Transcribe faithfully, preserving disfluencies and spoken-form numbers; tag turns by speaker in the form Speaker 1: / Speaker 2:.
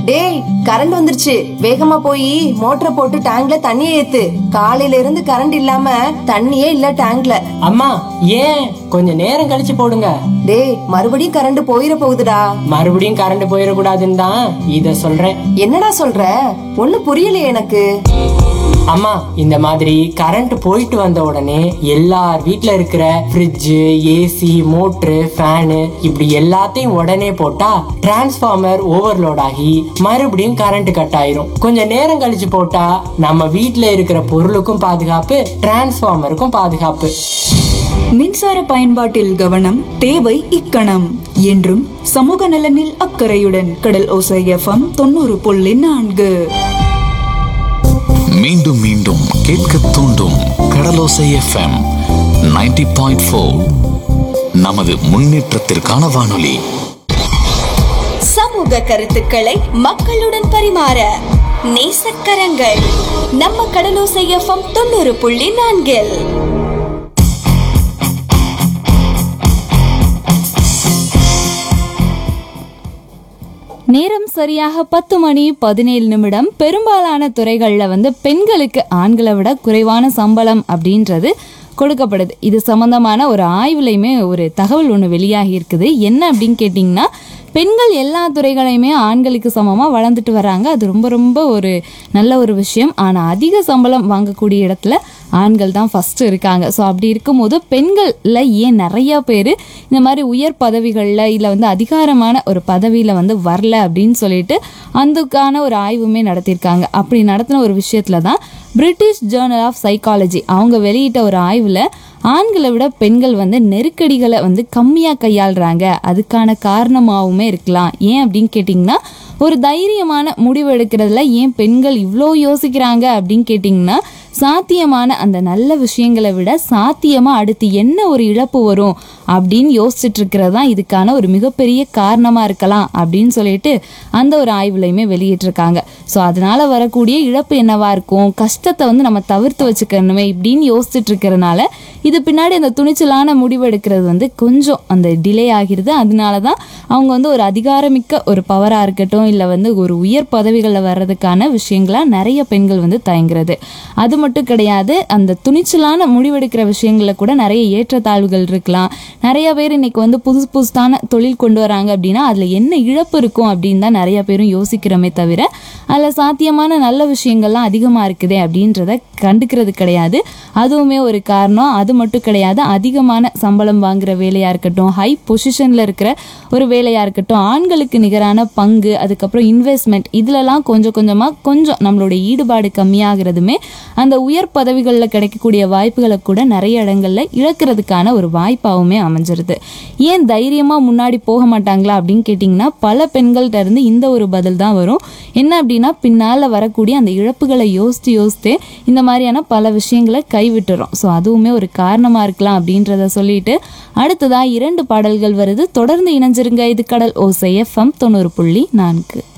Speaker 1: டேய், கரண்ட் வந்துருச்சு. வேகமா போய் மோட்டரை போட்டு டேங்க்ல தண்ணியை ஏத்து. காலையில இருந்து கரண்ட் இல்லாம தண்ணியே இல்ல டேங்க்ல.
Speaker 2: அம்மா ஏன் கொஞ்ச நேரம் கழிச்சு போடுங்க.
Speaker 1: டேய், மறுபடியும் கரண்ட் போயிட போகுதுடா.
Speaker 2: மறுபடியும் கரண்ட் போயிடக்கூடாதுன்னு தான் இத சொல்றேன்.
Speaker 1: என்னடா சொல்ற? ஒண்ணு புரியலையே எனக்கு.
Speaker 2: அம்மா, இந்த மாதிரி கரண்ட் போயிட்டு வந்த உடனே எல்லார் வீட்ல இருக்கிற ஃப்ரிட்ஜ், ஏசி, மோட்டரு, ஃபேனு இப்படி எல்லாத்தையும் உடனே போட்டா டிரான்ஸ்ஃபார்மர் ஓவர்லோட் ஆகி மறுபடியும் கரண்ட் கட் ஆயிரும். கொஞ்ச நேரம் கழிச்சு போட்டா நம்ம வீட்ல இருக்கிற பொருளுக்கும் பாதுகாப்பு, டிரான்ஸ்ஃபார்மருக்கும் பாதுகாப்பு.
Speaker 3: மின்சார பயன்பாட்டில் கவனம் தேவை இக்கணம். என்றும் சமூக நலனில் அக்கறையுடன் கடல் ஓசை எஃப்எம் தொண்ணூறு புள்ளி நான்கு.
Speaker 4: மீண்டும் மீண்டும் கேட்க தூண்டும் கடலோசை எஃப்எம் நைன்டி பாயிண்ட் ஃபோர். நமது முன்னேற்றத்திற்கான வானொலி.
Speaker 5: சமூக கருத்துக்களை மக்களுடன் பரிமாற நேசக்கரங்கள் நம்ம கடலோசை எஃப்எம் தொண்ணூறு புள்ளி நான்கில்.
Speaker 6: நேரம் சரியாக பத்து மணி பதினேழு நிமிடம். பெரும்பாலான துறைகளில் வந்து பெண்களுக்கு ஆண்களை விட குறைவான சம்பளம் அப்படின்றது கொடுக்கப்படுது. இது சம்பந்தமான ஒரு ஆய்வுலையுமே ஒரு தகவல் ஒன்று வெளியாகி இருக்குது. என்ன அப்படின்னு கேட்டிங்கன்னா, பெண்கள் எல்லா துறைகளையுமே ஆண்களுக்கு சமமாக வளர்ந்துட்டு வராங்க. அது ரொம்ப ரொம்ப ஒரு நல்ல ஒரு விஷயம். ஆனால் அதிக சம்பளம் வாங்கக்கூடிய இடத்துல ஆண்கள் தான் ஃபஸ்ட்டு இருக்காங்க. ஸோ அப்படி இருக்கும்போது பெண்களில் ஏன் நிறையா பேர் இந்த மாதிரி உயர் பதவிகளில் இல்லை வந்து அதிகாரமான ஒரு பதவியில் வந்து வரல அப்படின்னு சொல்லிட்டு அதுக்கான ஒரு ஆய்வுமே நடத்தியிருக்காங்க. அப்படி நடத்தின ஒரு விஷயத்துல தான் பிரிட்டிஷ் ஜேர்னல் ஆஃப் சைக்காலஜி அவங்க வெளியிட்ட ஒரு ஆய்வில் ஆண்களை விட பெண்கள் வந்து நெருக்கடிகளை வந்து கம்மியாக கையாளுறாங்க. அதுக்கான காரணமாகவுமே இருக்கலாம். ஏன் அப்படின்னு கேட்டிங்கன்னா, ஒரு தைரியமான முடிவு எடுக்கிறதுல ஏன் பெண்கள் இவ்வளோ யோசிக்கிறாங்க அப்படின்னு கேட்டிங்கன்னா, சாத்தியமான அந்த நல்ல விஷயங்களை விட சாத்தியமாக அடுத்து என்ன ஒரு இழப்பு வரும் அப்படின்னு யோசிச்சுட்டு இருக்கிறது தான் இதுக்கான ஒரு மிகப்பெரிய காரணமாக இருக்கலாம் அப்படின்னு சொல்லிட்டு அந்த ஒரு ஆய்வுலையுமே வெளியிட்டிருக்காங்க. ஸோ அதனால் வரக்கூடிய இழப்பு என்னவா இருக்கும், கஷ்டத்தை வந்து நம்ம தவிர்த்து வச்சுக்கணுமே இப்படின்னு யோசிச்சுட்டு இருக்கிறதுனால இது பின்னாடி அந்த துணிச்சலான முடிவு எடுக்கிறது வந்து கொஞ்சம் அந்த டிலே ஆகிறது. அதனால தான் அவங்க வந்து ஒரு அதிகாரமிக்க ஒரு பவராக இருக்கட்டும் இல்லை வந்து ஒரு உயர் பதவிகளில் வர்றதுக்கான விஷயங்களாக நிறைய பெண்கள் வந்து தயங்குறது. அது மட்டும் கிடையாது, அந்த துணிச்சலான முடிவெடுக்கிற விஷயங்களில் கூட நிறைய ஏற்றத்தாழ்வுகள் இருக்கலாம். நிறைய பேர் இன்னைக்கு வந்து புதுசு புதுசான தொழில் கொண்டு வராங்க அப்படின்னா அதில் என்ன இழப்பு இருக்கும் அப்படின்னு தான் நிறைய பேரும் யோசிக்கிறோமே தவிர அதில் சாத்தியமான நல்ல விஷயங்கள்லாம் அதிகமாக இருக்குதே அப்படின்றத கண்டுக்கிறது கிடையாது. அதுவுமே ஒரு காரணம். அது மட்டும் கிடையாது, அதிகமான சம்பளம் வாங்குற வேலையாக இருக்கட்டும், ஹை பொசிஷனில் இருக்கிற ஒரு வேலையாக இருக்கட்டும், ஆண்களுக்கு நிகரான பங்கு, அதுக்கப்புறம் இன்வெஸ்ட்மெண்ட், இதிலலாம் கொஞ்சம் கொஞ்சமாக கொஞ்சம் நம்மளுடைய ஈடுபாடு கம்மியாகிறதுமே அந்த உயர் பதவிகளில் கிடைக்கக்கூடிய வாய்ப்புகளை கூட நிறைய இடங்களில் இழக்கிறதுக்கான ஒரு வாய்ப்பாகவுமே அமைஞ்சிருது. ஏன் தைரியமாக முன்னாடி போக மாட்டாங்களா அப்படின்னு கேட்டிங்கன்னா, பல பெண்கள்கிட்ட இருந்து இந்த ஒரு பதில் தான் வரும். என்ன அப்படின்னா, பின்னால் வரக்கூடிய அந்த இழப்புகளை யோசித்து யோசித்து இந்த மாதிரியான பல விஷயங்களை கைவிட்டுறோம். ஸோ அதுவுமே ஒரு காரணமாக இருக்கலாம் அப்படின்றத சொல்லிட்டு அடுத்ததாக இரண்டு பாடல்கள் வருது. தொடர்ந்து இணைஞ்சிருங்க. இது கடல் ஓசை எஃப்எம் தொண்ணூறு புள்ளி நான்கு.